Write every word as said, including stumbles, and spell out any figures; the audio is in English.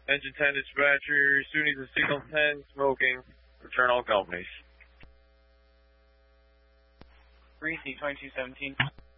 Engine ten dispatcher, SUNY to signal ten, smoking. Return all companies. three C twenty-two seventeen.